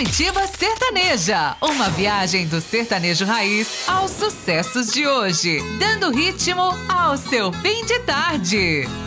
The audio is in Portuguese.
Comitiva Sertaneja, uma viagem do sertanejo raiz aos sucessos de hoje, dando ritmo ao seu fim de tarde.